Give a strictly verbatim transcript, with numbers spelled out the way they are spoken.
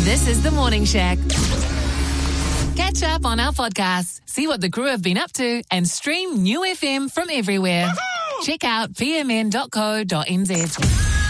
This is The Morning Shack. Catch up on our podcasts, see what the crew have been up to, and stream New F M from everywhere. Check out p m n dot co dot n z.